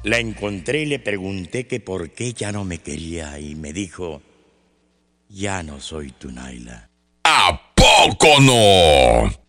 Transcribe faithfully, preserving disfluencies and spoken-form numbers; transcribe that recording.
La encontré y le pregunté que por qué ya no me quería y me dijo, ya no soy tu Naila. ¿A poco no?